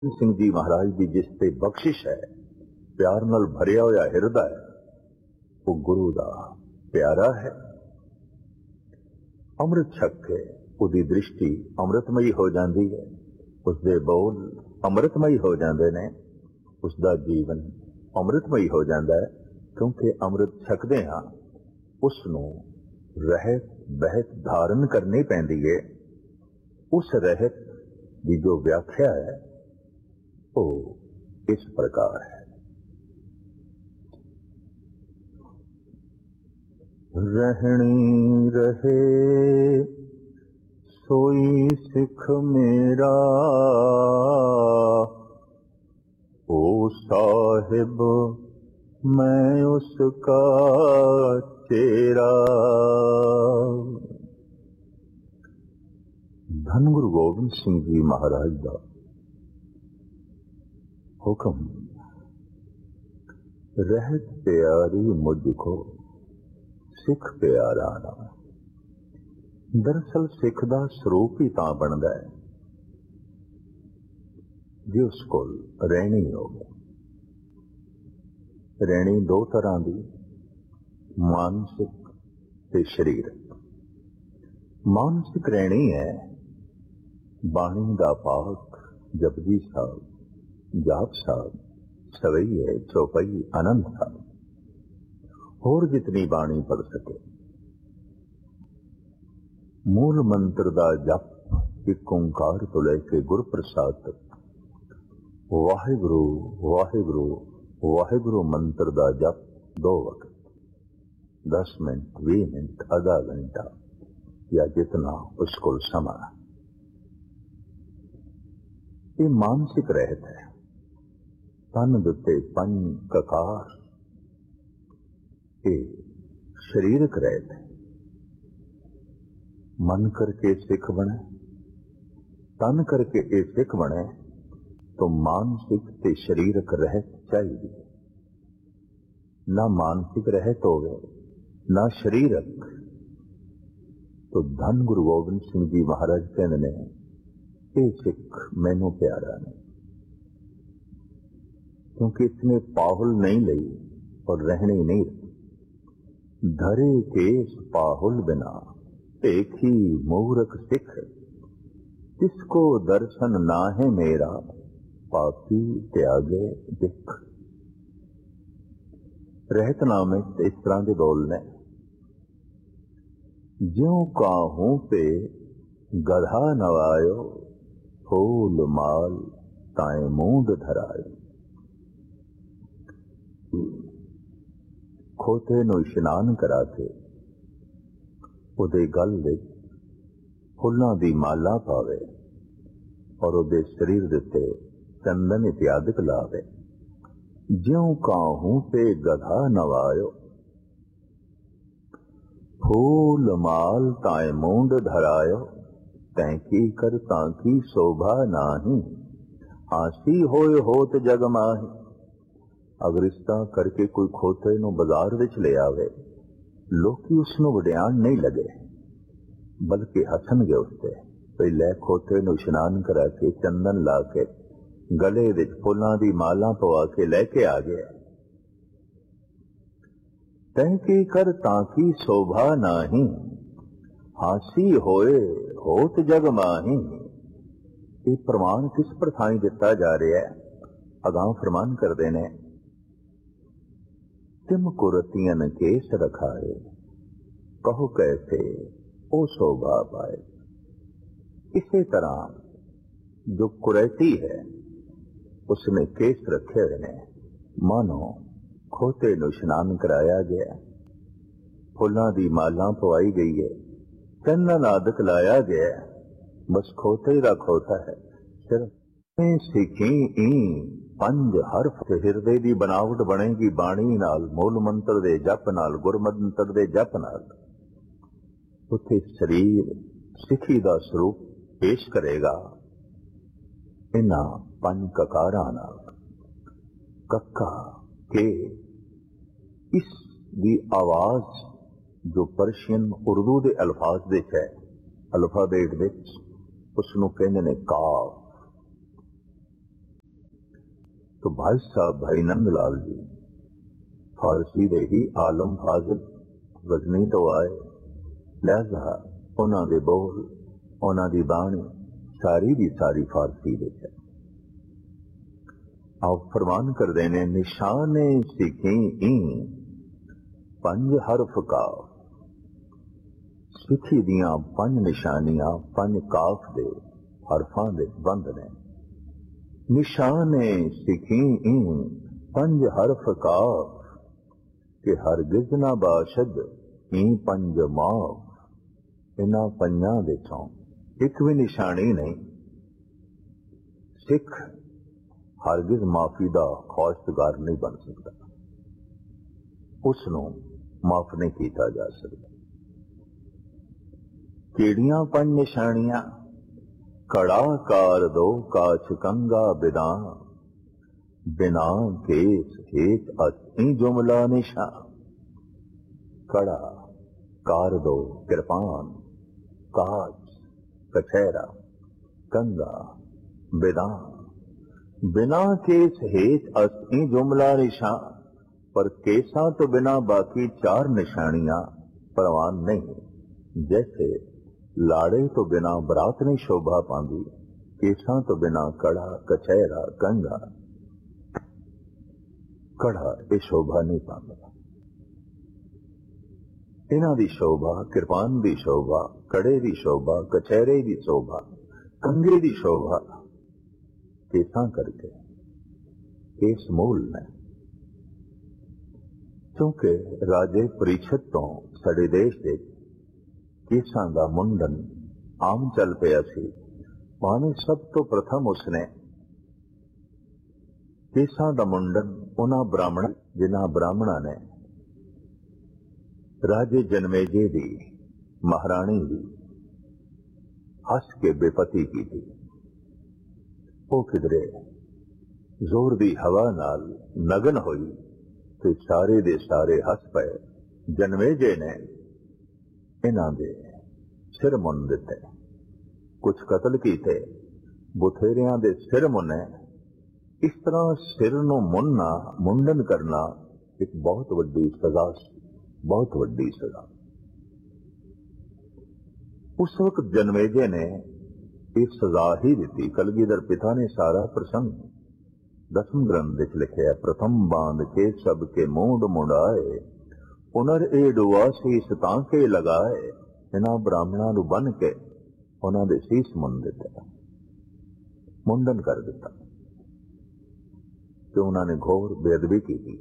ਸਿੰਘ ਜੀ ਮਹਾਰਾਜ ਦੀ ਜਿਸ ਤੇ ਬਖਸ਼ਿਸ਼ ਹੈ, ਪਿਆਰ ਨਾਲ ਭਰਿਆ ਹੋਇਆ ਹਿਰਦਾ ਹੈ, ਉਹ ਗੁਰੂ ਦਾ ਪਿਆਰਾ ਹੈ। ਅੰਮ੍ਰਿਤ ਛਕ ਕੇ ਉਹਦੀ ਦ੍ਰਿਸ਼ਟੀ ਅੰਮ੍ਰਿਤਮਈ ਹੋ ਜਾਂਦੀ ਹੈ, ਉਸਦੇ ਬੋਲ ਅੰਮ੍ਰਿਤਮਈ ਹੋ ਜਾਂਦੇ ਨੇ, ਉਸਦਾ ਜੀਵਨ ਅੰਮ੍ਰਿਤਮਈ ਹੋ ਜਾਂਦਾ ਹੈ। ਕਿਉਂਕਿ ਅੰਮ੍ਰਿਤ ਛਕਦੇ ਹਾਂ, ਉਸ ਨੂੰ ਰਹਿਤ ਬਹਿਤ ਧਾਰਨ ਕਰਨੀ ਪੈਂਦੀ ਹੈ। ਉਸ ਰਹਿਤ ਦੀ ਜੋ ਵਿਆਖਿਆ ਹੈ ਉਹ ਇਸ ਪ੍ਰਕਾਰ ਹੈ। ਰਹਿਣੀ ਰਹੇ सोई सिख मेरा, ओ साहिब मैं उसका चेरा। धन गुरु गोबिंद सिंह जी महाराज का हुक्म, रहत प्यारी मुझको सिख प्यारा ना। दरअसल सिख का ਸਰੂਪ ही ਤਾਂ ਬਣਦਾ ਹੈ ਜੇ ਉਸ ਕੋਲ ਰਹਿਣੀ ਹੋਵੇ। ਰਹਿਣੀ ਦੋ ਤਰ੍ਹਾਂ ਦੀ, ਮਾਨਸਿਕ ਤੇ ਸਰੀਰਕ। ਮਾਨਸਿਕ ਰਹਿਣੀ ਹੈ ਬਾਣੀ ਦਾ ਪਾਠ, ਜਪਜੀ ਸਾਹਿਬ, ਜਾਪ ਸਾਹਿਬ, ਸਵਈਏ, ਚੌਪਈ, ਆਨੰਦ ਸਾਹਿਬ, ਹੋਰ ਜਿਤਨੀ ਬਾਣੀ ਪੜ ਸਕੇ। मूल मंत्र का जप, एक ओंकार तो लेके गुर प्रसाद तक, वाहिगुरु वाहिगुरु वाहिगुरु मंत्र का जप 2 वक्त, 10 मिनट, 20 मिनट, आधा घंटा या जितना उसको समा। ये मानसिक रहत है। तन दुते पंज ककार, ये शरीरक रहत है। मन करके सिख बने, तन करके ये सिख बने, तो मानसिक ते शरीरक रहत चाहिए। ना मानसिक रहत होवे ना शरीरक, तो धन गुरु गोबिंद सिंह जी महाराज कहते ने, ये सिख मैनू प्यारा नहीं। क्योंकि इसने पाहुल नहीं लई और रहने नहीं रही। धरे केस पाहुल बिना एक ही मूरख सिख, जिसको दर्शन ना है मेरा, पापी त्यागे दिख। रहतनामे इस तरह के बोलने, ज्यों काहूं पे गधा नवायो, फूल माल ताए मूंद धरायो। खोते नु इशनान करा के ਉਹਦੇ ਗਲ ਵਿੱਚ ਫੁੱਲਾਂ ਦੀ ਮਾਲਾ ਪਾਵੇ ਔਰ ਉਹਦੇ ਸਰੀਰ ਦੇ ਉੱਤੇ ਚੰਦਨ ਇਤਿਆਦਿਕ ਲਾਵੇ। ਜਿਉਂ ਕਾਹੂ ਤੇ ਗਧਾ ਨਵਾਇਓ, ਫੂਲ ਮਾਲ ਤਾਏ ਮੂੰਡ ਧਰਾਇਓ। ਤੈਂ ਕੀ ਕਰ ਤਾਂ ਕੀ शोभा नाही, ਹਾਸੀ ਹੋਏ ਹੋਤ ਜਗ ਮਾਹੀ। ਅਗਰ ਇਸ ਤਰ੍ਹਾਂ ਕਰਕੇ ਕੋਈ ਖੋਤੇ ਨੂੰ ਬਾਜ਼ਾਰ ਵਿੱਚ ਲੈ ਆਵੇ, ਲੋਕੀ ਉਸਨੂੰ ਵਡਿਆਣ ਨਹੀਂ ਲਗੇ, ਬਲਕਿ ਹੱਸਣਗੇ ਉਸਤੇ। ਪਹਿਲੇ ਖੋਤੇ ਨੂੰ ਇਸ਼ਨਾਨ ਕਰਾ ਕੇ, ਚੰਦਨ ਲਾ ਕੇ, ਗਲੇ ਵਿੱਚ ਫੁੱਲਾਂ ਦੀ ਮਾਲਾ ਪਵਾ ਕੇ ਲੈ ਕੇ ਆ ਗਿਆ। ਤੈਂ ਕੀ ਕਰ ਤਾਂ ਕੀ ਸ਼ੋਭਾ ਨਾਹੀਂ, ਹਾਸੀ ਹੋਏ ਹੋਤ ਜਗ ਮਾਹੀ। ਇਹ ਪ੍ਰਮਾਣ ਕਿਸ ਪ੍ਰਥਾਈ ਦਿੱਤਾ ਜਾ ਰਿਹਾ ਹੈ? ਅਗਾਂਹ ਫਰਮਾਨ ਕਰਦੇ ਨੇ, तिम कुरतियन केस रखाए, कहो कैसे ओ शोभा पाए। इसी तरह जो कुरैती है उसने केस रखे हुए ने, मानो खोते नु इशनान कराया गया, फुल्लां दी माला पवाई गई है, चंदन आदक लाया गया, बस खोते दा खोता है। सिर्फ सिखी ई पंज हरफ ते हिरदे दी बनावट बनेगी बाणी नाल, मूल मंत्र दे जप नाल, गुरमंत्र दे जप नाल। उत्थे शरीर सिखी दा स्वरूप पेश करेगा इन्हां पंज ककारां नाल। कक्का के, इस दी आवाज जो पर्शियन उर्दू दे अल्फाज दे है, अल्फाबेट विच उसनूं कहंदे ने काफ। तो भाई साहब भाई नंद लाल जी फारसी दे ही आलम फाजिल गजनी तो आए, लिहाजा उन्हां दे बोल उन्हां दी बाणी सारी दी सारी फारसी दे है। आप फरमान कर देने निशाने सिखी ई पंज हरफ का, सिखी दियां पंज निशानियां पंज काफ दे हरफां दे बंद ने। निशाने सिखी ई पंज हरफ काफ के हरगिज ना बाशद ई पंज माफ। इन्हां पंजां दे चों एक भी निशानी नहीं। सिख हरगिज माफी दा खौशतगार नहीं बन सकता, उसनों माफ नहीं किया जा सकता। केड़ियां पंज निशानियां? कड़ा कार दो काछ कंगा बिना, बिना केस हेत अति जुमला निशा। कड़ा कार दो कृपान, काच कछहरा, कंगा बिना, बिना केस हेत अति जुमला निशा। पर केसा तो बिना बाकी चार निशानियां परवान नहीं। जैसे लाड़े तो बिना बरात नहीं शोभा पांदी, केसा तो बिना कड़ा कचहरा कंगा, कड़ा ये शोभा नहीं पांदा। इन्हां दी शोभा, कृपान दी शोभा, कड़े दी शोभा, कचहरे दी शोभा, कंगे दी शोभा केसा करके केस मूल ने। क्योंकि राजे परीक्षित तो साडे देश दे केसां दा मुंडन आम चल पिया सी। भावें सब तो प्रथम उसने केसां दा मुंडन उन्हां ब्राह्मण जिन्हां ब्राह्मणा ने राजे जनमेजे दी महाराणी दी हस के बेपती की थी। वो किधरे जोर दी हवा नाल नगन होई ते सारे दे सारे हस पे। जनमेजे ने इन्हां दे सिर मुन दिते, कुछ कतल कीते, बुथेरियां दे सिर मुने। इस तरह सिर नूं मुनना, मुंडन करना एक बहुत वड्डी सजा सी, बहुत वड्डी सजा। उस वक्त जनमेजे ने एक सजा ही दी। कलगीधर पिता ने सारा प्रसंग दसम ग्रंथ विच लिखिया। प्रथम बांध के सबके मूंड मुंडाए, पुनर ए डुआ सीस तां के लगाए। इन्हां ब्राह्मणां नूं बन के उन्हां दे सीस मुन दिता, मुंडन कर दिता कि उन्हां ने घोर बेअदबी की थी।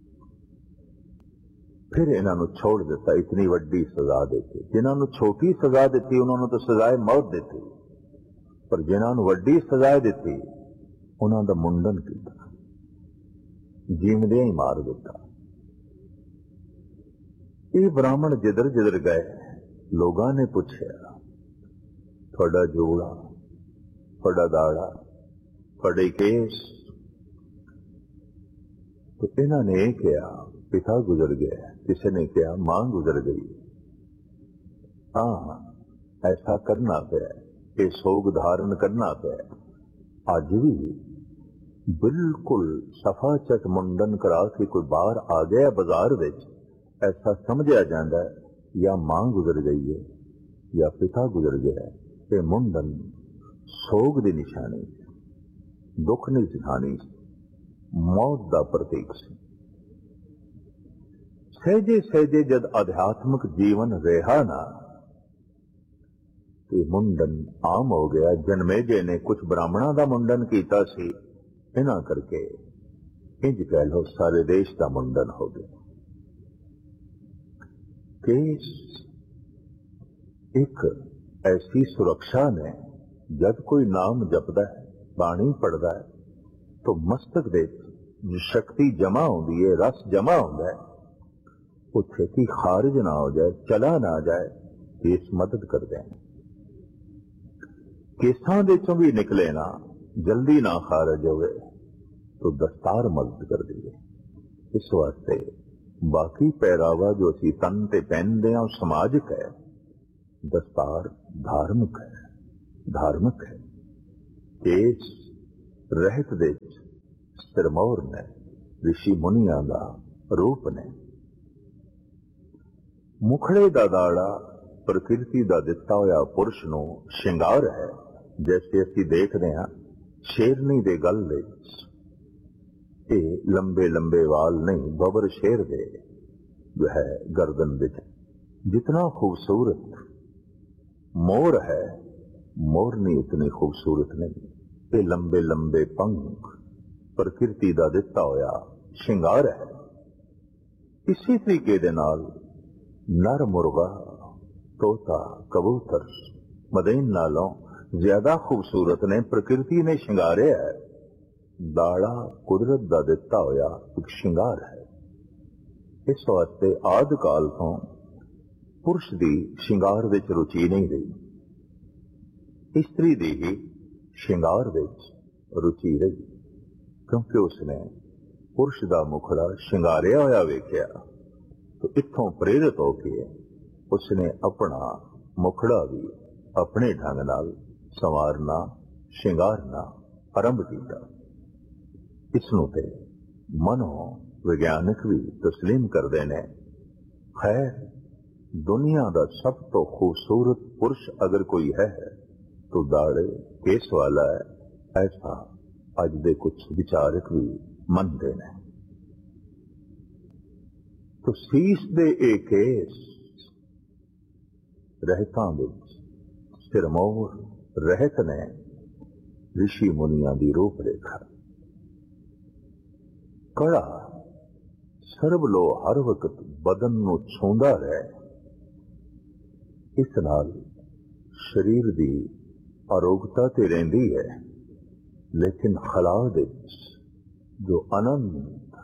फिर इन्हां नूं छोड़ दिता इतनी वड्डी सजा देके। जिन्हां नूं छोटी सजा दी उन्हां नूं तो सजाए मौत दी, पर जिन्हां नूं वड्डी सजा दी उन्हां दा मुंडन किया, जीवदे ही मार दिता। ये ब्राह्मण जिधर जिधर गए लोगों ने पूछा, थोड़ा जोड़ा, थोड़ा दाड़ा, थोड़े केस। तो इन्हों ने कहा पिता गुजर गया, किसी ने कहा मां गुजर गई। हाँ, ऐसा करना पे, ये सोग धारण करना पे। अज भी बिल्कुल सफा चट मुंडन करा के कोई बाहर आ गया बाजार विच, ऐसा समझा जाता है या मां गुजर गई है या पिता गुजर गया है। ये मुंडन सोग की निशानी, दुख की निशानी, मौत का प्रतीक से। सहजे सहजे जद आध्यात्मिक जीवन रहा ना, तो मुंडन आम हो गया। जनमेजे ने कुछ ब्राह्मणों का मुंडन किया सी, इन्हां करके इंज कह लो सारे देश का मुंडन हो गया। केस एक ऐसी सुरक्षा ने, जब कोई नाम जपदा है, बाणी पढ़दा है, तो मस्तक दे शक्ति जमा होती है, रस जमा होता है, वो छेती खारिज ना हो जाए, चला ना जाए। केस मदद करते हैं। केसां दे चों भी निकले ना, जल्दी ना खारिज होवे तो दस्तार मदद कर दी है। इस वास्ते बाकी पहरावा जो असी तन ते पहनते हैं समाजिक है, दस्तार धार्मिक है, धार्मिक है। केस रहत दे सिरमौर ने, ऋषि मुनियां दा रूप ने। मुखड़े दा दाड़ा प्रकृति दा दिता होया पुरुष नूं शिंगार है। जैसे असीं देखदे हां शेरनी दे गल विच ये लंबे लंबे वाल नहीं, बबर शेर दे जो है गर्दन विच। जितना खूबसूरत मोर है, मोरनी इतनी खूबसूरत नहीं। ये लंबे लंबे पंख प्रकृति दा दिता होया शिंगार है। इसी तरीके दे नाल नर मुर्गा, तोता, कबूतर मदीन नालों ज्यादा खूबसूरत ने, प्रकृति ने शिंगारे है। दाड़ा कुदरत दा दिता होया एक शिंगार है। इस वास्ते आदि काल तो पुरुष दी शिंगार विच रुचि नहीं रही, स्त्री दी ही शिंगार विच रुचि रही, क्योंकि उसने पुरुष दा मुखड़ा शिंगारिया होया वेख्या। तो इत्थों प्रेरित होके उसने अपना मुखड़ा भी अपने ढंग नाल संवारना, शिंगारना आरंभ किया। इसनूं ते मनो विज्ञानिक भी तस्लीम करते हैं। खैर, दुनिया का सब तो खूबसूरत पुरुष अगर कोई है तो दाड़े केस वाला है, ऐसा अज दे कुछ विचारक भी मनते हैं। तो सीस दे एक केस रहतां विच सिरमौर रहत ने ऋषि मुनियां दी रूप रेखा। कड़ा सरबलो हर वक्त बदन नूं छूंदा रहे। इस नाल शरीर दी आरोग्यता ते रहिंदी है, लेकिन खला विच जो अनंत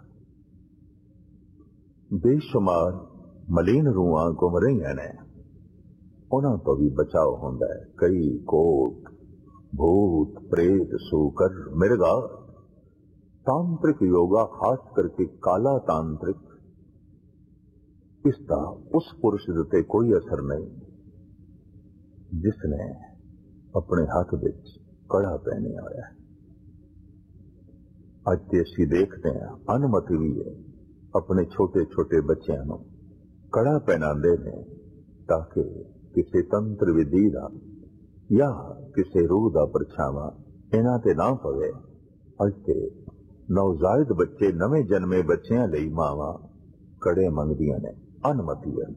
बेशुमार मलीन रूहां घुम रहियां ने, उन्हां तो भी बचाव हुंदा है। कई कोट भूत प्रेत सूकर मिर्गा। तांत्रिक योगा, खास करके काला तांत्रिक, इसका उस पुरुष उत्ते कोई असर नहीं जिसने अपने हाथ विच कड़ा पहने होया है। अज ते असीं देखते हैं अनुमति भी है अपने छोटे छोटे बच्चों को कड़ा पहनाते हैं ताकि किसी तंत्र विधि का या किसी रूह का परछावा इन्हां ते ना पवे। अज ते नवजायद बच्चे, नवे जन्मे बच्चों लई मावां कड़े मंगदियां ने, अनुमति है।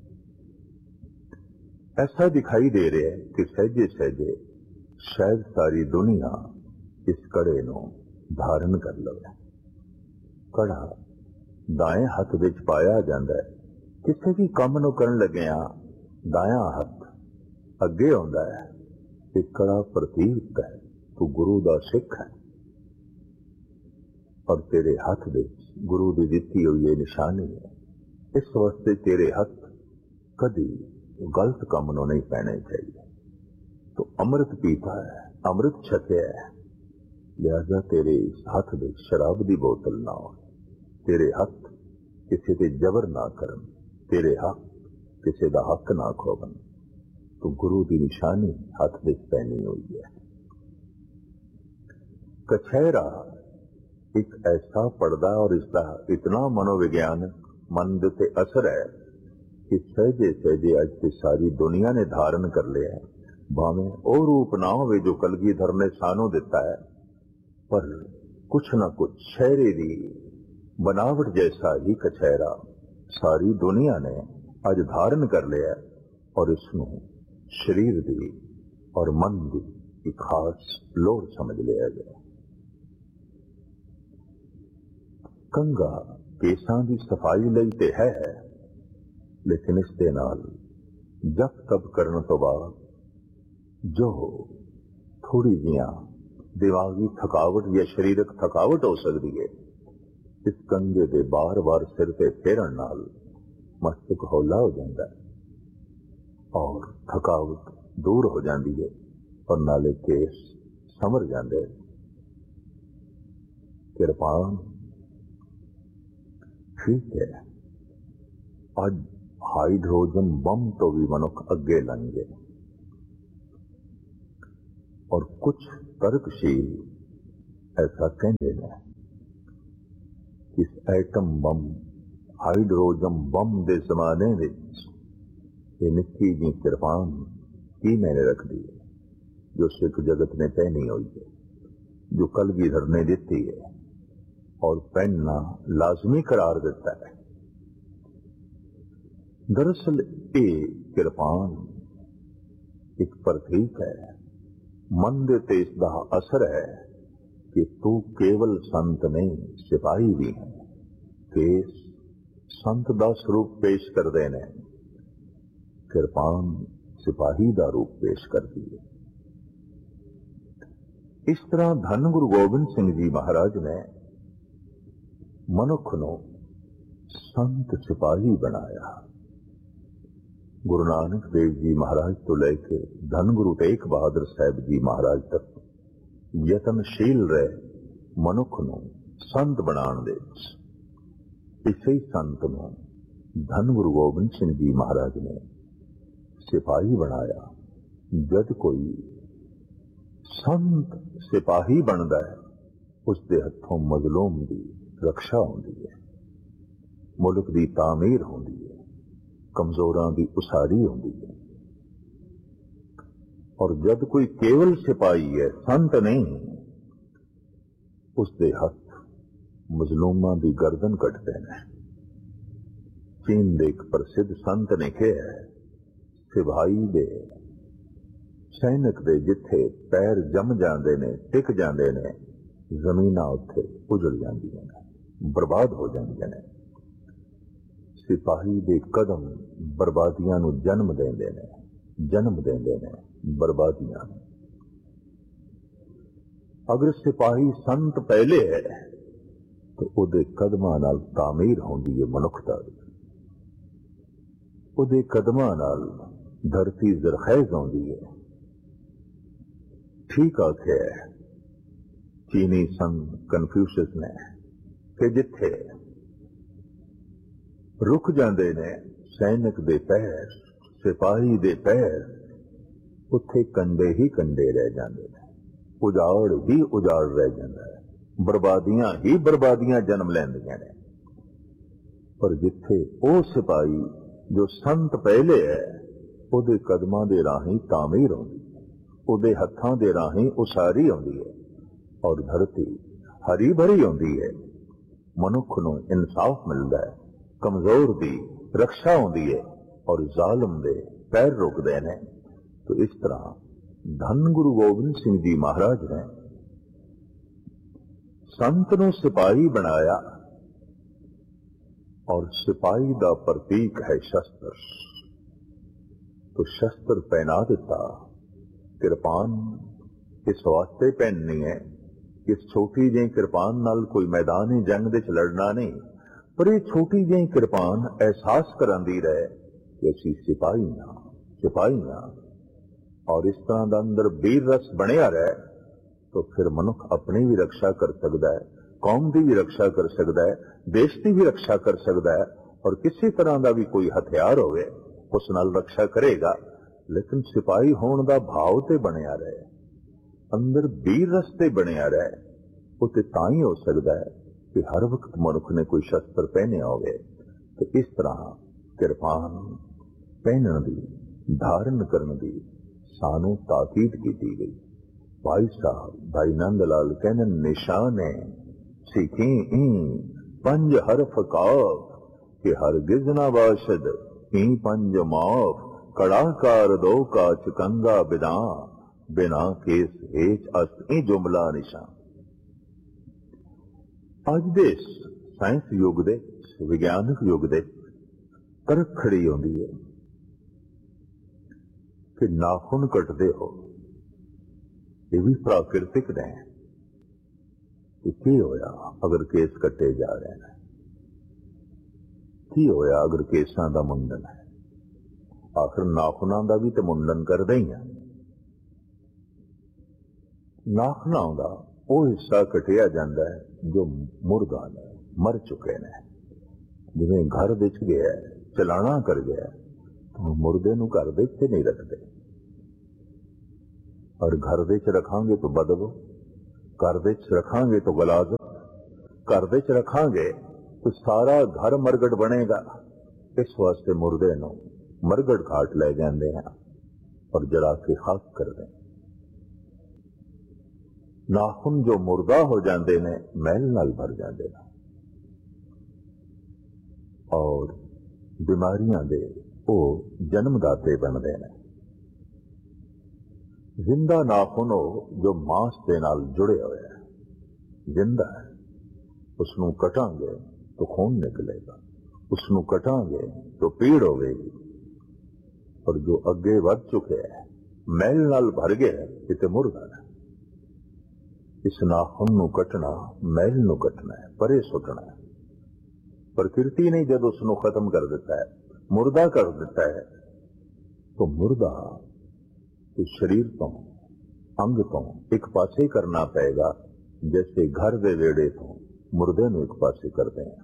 ऐसा दिखाई दे रहा है कि सहजे सहजे शायद सारी दुनिया इस कड़े नूं धारण कर लवे। कड़ा दाएं हथ विच पाया जाता है। किसी भी काम नूं करन लगिया दाया हथ अगे आउंदा है। एक कड़ा प्रतीक है तू गुरु दा सिख है और तेरे हाथ विच गुरु दी दित्ती हुई ये निशानी है। इस वास्ते तेरे हाथ कभी गलत काम नूं नहीं पहने चाहिए। तो अमृत पीता है, अमृत छकिया है, लिहाजा तेरे इस हाथ विच शराब दी बोतल ना हो। तेरे हाथ किसी ते जबर ना करन, तेरे हाथ किसी दा हक ना खोवन। तो गुरु दी निशानी हाथ विच पहनी हुई है। कछहरा एक ऐसा पर्दा और इसका इतना मनोविज्ञान मन के असर है कि सहजे सहजे अज की सारी दुनिया ने धारण कर लिया है। भावें वो रूप ना हो जो कलगीधर ने सानू दिता है, पर कुछ न कुछ शहरे की बनावट जैसा ही कछहरा सारी दुनिया ने अज धारण कर लिया है और इसनों शरीर की और मन की एक खास लोड़ समझ लिया गया। कंगा केसां दी सफाई लई ते है, लेकिन इस दे नाल जप तप करने तो बाद जो थोड़ी जियां दिमागी थकावट या शरीरक थकावट हो सकती है, इस कंगे दे बार बार सिर ते फेरन नाल मस्तक हौला हो जाता है और थकावट दूर हो जाती है और नाले केस समर जाते। किरपान ठीक है, अज हाइड्रोजन बम तो भी मनुख अगे लंघे और कुछ तर्कशील ऐसा कहते हैं इस एटम बम हाइड्रोजन बम के जमाने ये निक्की जी किरपान की मैंने रख दी है, जो सिख जगत ने पहनी हुई है, जो कलगीधर ने दी है और पहनना लाजमी करार देता है। दरअसल ये किरपान एक प्रतीक है, मन दे ते इसदा असर है कि तू केवल संत नहीं सिपाही भी है। केस संत दा स्वरूप पेश कर देने, किरपान सिपाही दा रूप पेश करती है। इस तरह धन गुरु गोबिंद सिंह जी महाराज ने मनुख नूं संत सिपाही बनाया। गुरु नानक देव जी महाराज तो लेके धन गुरु तेग बहादुर साहब जी महाराज तक यतनशील रहे मनुख नूं संत बनाने दे। इसे ही संत नूं धन गुरु गोबिंद सिंह जी महाराज ने सिपाही बनाया। जद कोई संत सिपाही बनता है, उसके हथों मजलूम की रक्षा होती है, मुल्क की तामीर होती है, कमजोरां की उसारी होती है। और जब कोई केवल सिपाही है, संत नहीं, उसके हथ मजलूमां की गर्दन कटते हैं। चीन दे एक प्रसिद्ध संत ने कहा है, सिपाही दे सैनिक दे जिथे पैर जम जाते ने, टिक जाते ने, जमीन उत्थे उजड़ जांदियां ने, बर्बाद हो जांदियां ने। सिपाही दे कदम बर्बादियां नूं जन्म देंदे ने, बर्बादियां। अगर सिपाही संत पहले है तो उहदे कदमां नाल तामीर होंदी है मनुखता दी, उहदे कदमां नाल धरती जरखैज होंदी है। ठीक आख्या है चीनी संत कन्फ्यूशियस ने कि जिथे रुक जाते ने सैनिक दे पैर, सिपाही दे पैर, उत्थे कंडे ही कंडे रह जाते हैं, उजाड़ ही उजाड़ रह जाता है, बर्बादियां ही बर्बादियां जन्म लैंदियां ने। पर जिथे वो सिपाही जो संत पहले है, उहदे कदमां दे राही तामीर होंदी है, उहदे हत्थां दे राही उसारी होंदी है और धरती हरी भरी होंदी है। मनुख नूं इंसाफ मिलता है, कमजोर की रक्षा होंदी है और जालिम दे पैर रुकते हैं। तो इस तरह धन गुरु गोबिंद सिंह जी महाराज ने संत नूं सिपाही बनाया और सिपाही का प्रतीक है शस्त्र। तो शस्त्र पहना दिता। किरपान इस वास्ते पहननी है कि इस छोटी जी किरपान नाल कोई मैदानी जंग दे लड़ना नहीं, पर यह छोटी जी किरपान एहसास करांदी रहे कि असीं सिपाही हां। और इस तरह का अंदर वीर रस बनिया रहे तो फिर मनुख अपनी भी रक्षा कर सकता है, कौम की भी रक्षा कर सकता है, देश की भी रक्षा कर सकता है, और किसी तरह का भी कोई हथियार होवे उस नाल रक्षा करेगा। लेकिन सिपाही होने का भाव ते बनिया रहे, अंदर वीर रस ते बनिया रहे, उते तां ही हो सकता है कि हर वक्त मनुख ने कोई शस्त्र पहने होवे। तो इस तरह किरपान पहनने की, धारण करने की सानू ताकीद की गई। भाई साहब भाई नंद लाल कहने निशाने सीखी पंज हरफ काफ कि हरगिज ना बाशद ई पंज माफ, कड़ाकार दो का चुकंगा बिना, बिना केस हेच अस्त ई जुमला निशान। अज दे साइंस युग दे, विज्ञानक युग दे तरक खड़ी होंदी है कि नाखून कटते हो, ये भी प्राकृतिक ने। की होया अगर केस कटे जा रहे हैं, की होया अगर केसां दा मुंडन है, आखिर नाखूनां दा भी तो मुंडन करदे ही हैं। नाखूनां दा वो हिस्सा कटिया जाता है जो मुर्दा ने, मर चुके ने। जिवें घर विच गया चलाना कर गया तो मुर्दे नूं घर दे विच नहीं रखते, और घर दे च रखांगे तो बदबू, घर दे च रखांगे तो गलाजत, घर दे च रखांगे तो सारा घर मरगट बनेगा। इस वास्ते मुर्दे नूं मरगट घाट ले जाते हैं और जला के खाक कर दें। नाखून जो मुर्दा हो जाते ने मैल नाल भर जाते हैं और बीमारियां दे वो जन्मदाते बनते हैं। जिंदा नाखून जो मांस के नाल जुड़े हुए है, जिंदा है, उसनों कटांगे तो खून निकलेगा, उसनों कटांगे तो पीड़ होगी। और जो अगे बढ़ चुके हैं मैल नाल भर गए इते मुर्दा है। इस नाखून नूं कटना मैल नूं कटना है, परे सुटना है। प्रकृति ने जब उसनों खत्म कर देता है, मुर्दा कर देता है, तो मुर्दा तो शरीर तो अंग तो एक पासे करना पड़ेगा, जैसे घर दे वेड़े तो मुर्दे नूं एक पासे करते हैं।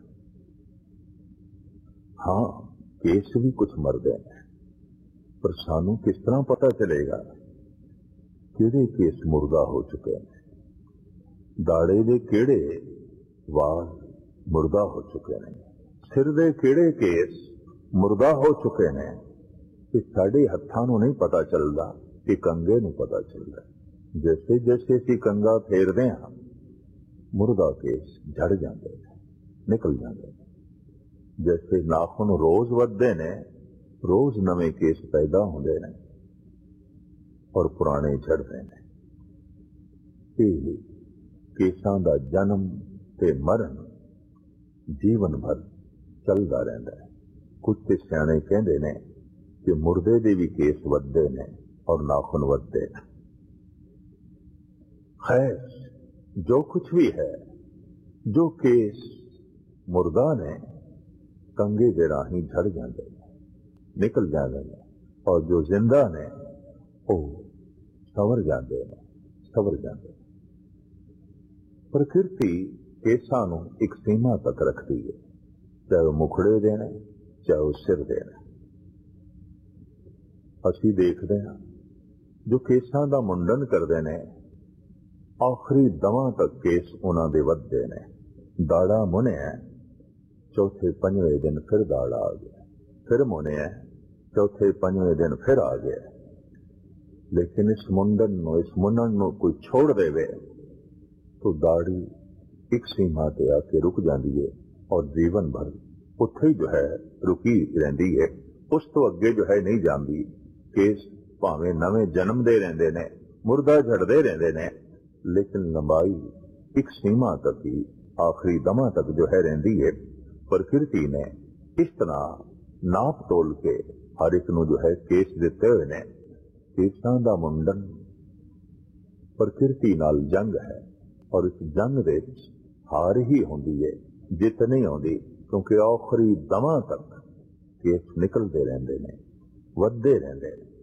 हाँ, केस भी कुछ मरदे हैं, पर सानू किस तरह पता चलेगा किहड़े केस मुर्दा हो चुके हैं? दाड़े दे किहड़े वाल मुर्दा हो चुके हैं, सिर दे किहड़े केस मुर्दा हो चुके हैं, कि साडे हत्थां नूं नहीं पता चलदा, कि कंगे नूं पता चलदा। जैसे जैसे असीं कंगा फेरदे हैं मुर्दा केस झड़ जाते हैं, निकल जाते हैं। जैसे नाखून रोज वधदे ने, रोज नवे केस पैदा होंदे ने और पुराने झड़दे ने। केसां दा जन्म ते मरण जीवन भर चलदा रहिंदा है। कुछ ते सियाणे कहंदे ने कि मुर्दे दे भी केस वधदे ने और नाखून वधदे ने। खैर, जो कुछ भी है, जो केस मुर्दा ने कंगे दे राही झड़ जाते हैं, निकल जाते हैं, और जो जिंदा ने वो सवर जाते हैं, सवर जाते हैं। प्रकृति केसां नूं एक सीमा तक रखती है, चाहे वो मुखड़े देने, चाहे वो सिर देने। असीं देखते हैं जो केसां दा मुंडन करते ने, आखिरी दमा तक केस उन्हां दे वधदे ने। दाड़ा मुनिया, चौथे पंजवें दिन फिर दाड़ा आ गया, फिर मुनिया, चौथे पंजवें दिन फिर आ गया। लेकिन इस मुंडन नूं कोई छोड़ देवे तो दाढ़ी एक सीमा ते आके रुक जाती है और जीवन भर उत्थे ही जो है रुकी रहिंदी है। उस तो अगे जो है नहीं जाती। केस भावें नवे जन्म दे रहिंदे ने, मुर्दा झड़दे रहिंदे ने, लेकिन लंबाई एक सीमा तक ही आखिरी दमा तक जो है रहिंदी है। प्रकृति ने इस तरह नाप तोल के हर एक नूं जो है केस दिते हुए ने। केसां दा मुंडन प्रकृति नाल जंग है और इस जंग दे हार ही होंदी है, जित नहीं आउंदी, क्योंकि आखिरी दमा तक केस निकलते रहंदे ने, वधदे रहंदे ने।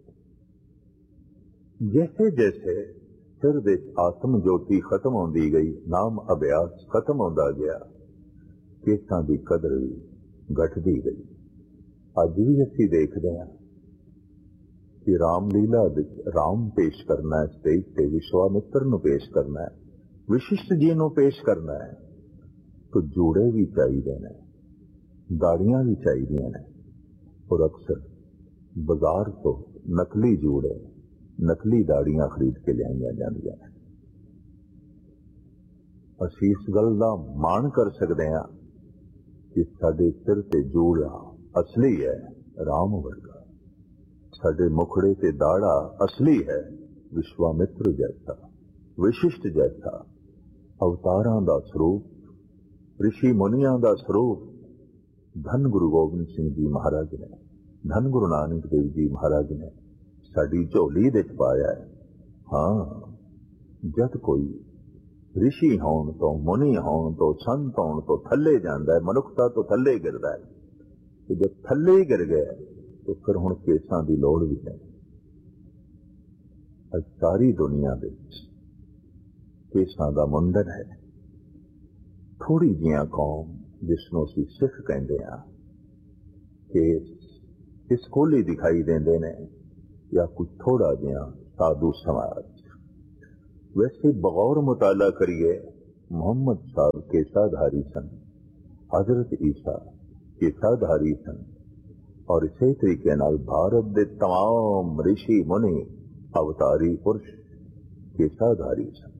जैसे जैसे सिर दे आत्म ज्योति खत्म होंदी गई, नाम अभ्यास खत्म होंदा गया, केसां दी कदर भी घटदी गई। अज भी असीं देखते हैं कि रामलीला विच राम पेश करना है, स्टेज ते विश्वामित्र नूं पेश करना है, विशिष्ट जी नूं पेश करना है, तो जूड़े भी चाहिए ने, दाड़ियां भी चाहिए ने। और अक्सर बाजार तो नकली जूड़े, नकली दाड़ियां खरीद के लियाईयां जांदियां ने। असीं इस गल दा माण कर सकते हैं कि साडे सिर ते जूड़ा असली है, राम वर्गा। साडे मुखड़े ते दाड़ा असली है, विश्वामित्र जैसा, विशिष्ट जैसा, अवतारां दा स्वरूप, ऋषि मुनियां दा स्वरूप। धन गुरु गोबिंद सिंह जी महाराज ने, धन गुरु नानक देव जी महाराज ने साडी झोली दे पाया है। हाँ, जद कोई ऋषि होण तो, मुनि होण तो, संत होण तो थल्ले जांदा है, मनुखता तो थल्ले गिरदा है। तो जब थल्ले ही गिर गया तो फिर हुण केसां दी लोड़ भी नहीं। अज सारी दुनिया दे केसां दा मुंडन है। थोड़ी जिहां कौम जिसनों असीं सिख कहंदे हां, केस इस कोल ही दिखाई देंदे ने, या कुछ थोड़ा जिहा साधु समाज। वैसे बगौर मुताला करिए, मोहम्मद साहब केसाधारी सन, हजरत ईसा केसाधारी सन और इसे तरीके नाल भारत के तमाम ऋषि मुनि अवतारी पुरुष केसाधारी सन।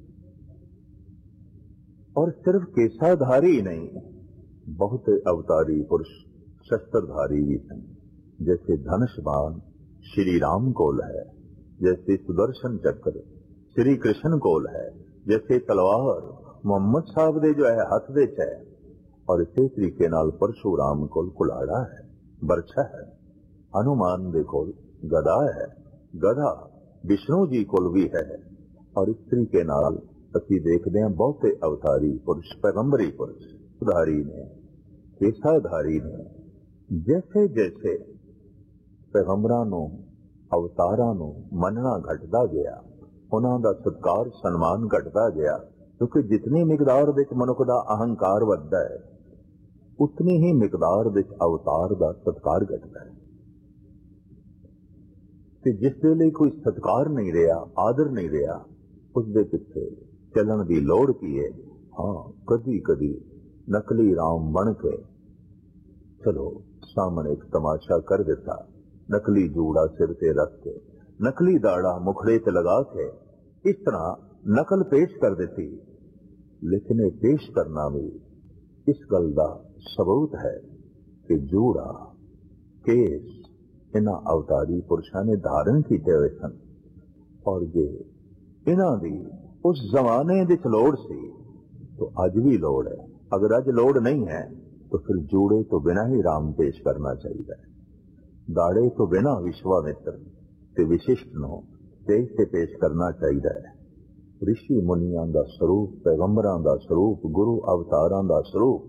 और सिर्फ केसाधारी ही नहीं, बहुत अवतारी पुरुष शस्त्रधारी भी सन। जैसे धनुष्बाण श्री राम कोल है, जैसे सुदर्शन चक्र श्री कृष्ण कोल है, जैसे तलवार मोहम्मद साहब दे जो है हथ विच है, और इसे तरीके नाल परशुराम कोल कुलाड़ा है, बरछा है। हनुमान दे कोल गदा है, गधा विष्णु जी कोल भी है। और इस तरीके नाल असी देखते हैं बहुते अवतारी पुरुष पैगंबरी पुरुष उधारी ने केसाधारी ने जैसे जैसे पैगंबरां नूं अवतारां नूं मनना घटदा गया, उन्हां दा सत्कार सन्मान घटदा गया, क्योंकि जितनी मिकदार विच मनुख दा अहंकार वधदा है उतनी ही मिकदार विच अवतार दा सत्कार घटदा है। ते जिस वेले कोई सत्कार नहीं रहा, आदर नहीं रहा, उस दे पिछे चलन की लोड़ की है। हाँ, कदी कदी नकली राम बन के चलो सामने एक तमाशा कर देता, नकली जूड़ा सिर ते रख के, नकली दाड़ा मुखड़े ते लगा के, इस तरह नकल पेश कर देती। लेकिन ये पेश करना भी इस गल का सबूत है कि जूड़ा केस इन्हां अवतारी पुरुषों ने धारण किए हुए सन। और जे इन्हां दी उस जमाने विच लोड़ सी तो अज भी लोड़ है। अगर अज लोड़ नहीं है तो फिर जूड़े तो बिना ही राम पेश करना चाहिए, दाड़े तो बिना विश्वामित्र ते विशिष्ट नो तेज से पेश करना चाहिए। ऋषि मुनियां दा स्वरूप, पैगंबरां दा स्वरूप, गुरु अवतारां दा स्वरूप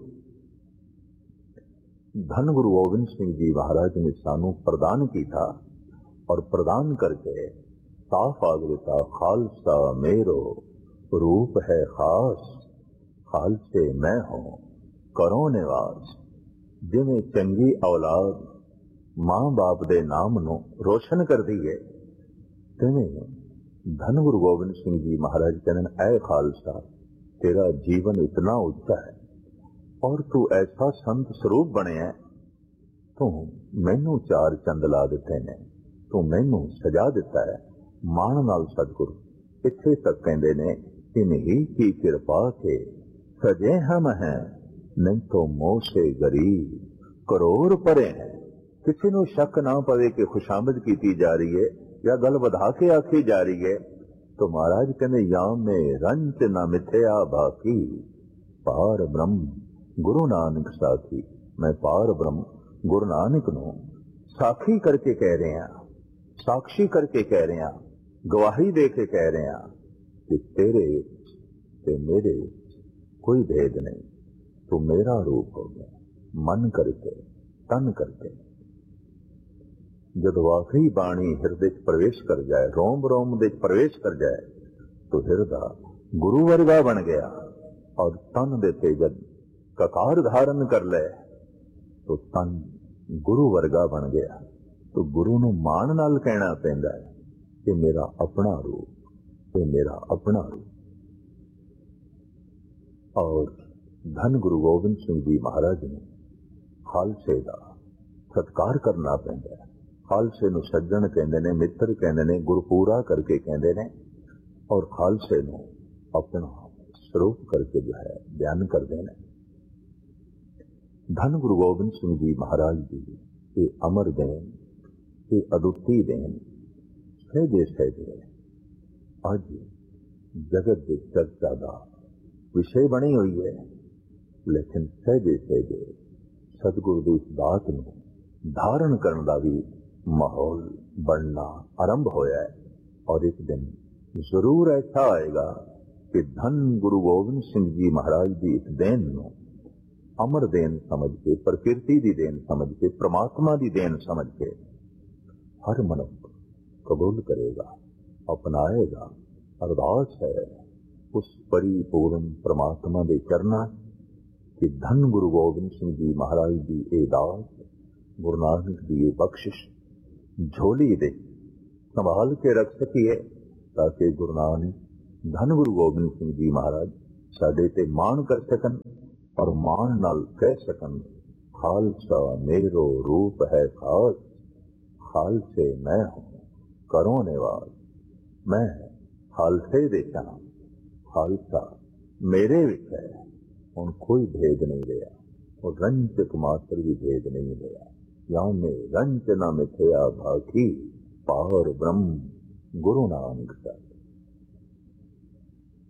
धन गुरु गोबिंद सिंह जी महाराज ने सानू प्रदान किया। और प्रदान करके साफ आग दिता, खालसा मेरो रूप है खास, खालसे मैं हूं करो निवास। जिवें चंगी औलाद मां बाप दे नाम नू रोशन कर दी है, तिवें धन गुरु गोबिंद सिंह जी महाराज कहने, ऐ खालसा तेरा जीवन इतना उच्चा है और तू ऐसा संत स्वरूप बने है, तू मैनू चार चंद ला दिते ने, तू मैनू सजा दिता है। मान नाल सतगुरु इत्थे तक कहते ने, इन्हीं की कृपा के सजे हम हैं, नहीं तो मोह से गरीब करोड़ परे हैं। किसी को शक ना पवे कि खुशामद की जा रही है या गल बधा के आखी जा रही है, तो महाराज कहते या में रंच न मिथ्या बाकी, पार ब्रह्म गुरु नानक साखी। मैं पार ब्रह्म गुरु नानक नूं साखी करके कह रहे हैं, साक्षी करके कह रहे हैं, गवाही दे के कह रहे हैं कि तेरे ते मेरे कोई भेद नहीं, तू मेरा रूप हो गया मन करके तन करके। जब वाकई बाणी हृदय प्रवेश कर जाए, रोम रोम दे प्रवेश कर जाए, तो हृदय गुरु वर्गा बन गया। और तन देते जब ककार धारण कर ले तो तन गुरु वर्गा बन गया। तो गुरु नूं मान नाल कहना पैंदा है कि मेरा अपना रूप, ये मेरा अपना रूप। और धन गुरु गोबिंद सिंह जी महाराज ने खालसे का सत्कार करना पैंदा है। खालसे नूं सज्जण कहंदे ने, मित्र कहंदे ने, गुरपूरा करके कहंदे ने। और खालसे नूं अपना स्वरूप करके जो है बयान करते हैं। धन गुरु गोबिंद सिंह जी महाराज जी ये अमर देन, ये अदुੱਤੀ देन सहजे सहजे अज जगत की चर्चा का विषय बनी हुई है। लेकिन सहजे सहजे सतगुरु की इस बात को धारण करने का भी माहौल बनना आरंभ होया है। और एक दिन जरूर ऐसा आएगा कि धन गुरु गोबिंद सिंह जी महाराज की इस देन को अमर देन समझ के, प्रकृति की देन समझ के, परमात्मा की देन समझ के हर मनुष्य कबूल करेगा, अपनाएगा। अरदास है उस परिपूर्ण परमात्मा के चरणा कि धन गुरु गोबिंद सिंह जी महाराज की ये दास, गुरु नानक की ये बख्शिश झोली दे संभाल के रख सकिए, ताकि गुरु नानक धन गुरु गोबिंद सिंह जी महाराज साडे ते मान कर सकन, और मान नाल कह सकन खालसा मेरो रूप है खास, खालसे मैं हूं करो निवास। मैं खालसे दे चां खालसा मेरे विच है, हुण कोई भेद नहीं रहा, और रंजक मात्र भी भेद नहीं रहा। यामे रंज न मिथया भाखी, पार ब्रह्म Guru Nanak Sahib.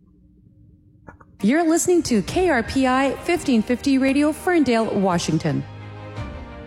You're listening to KRPI 1550 Radio, Ferndale, Washington.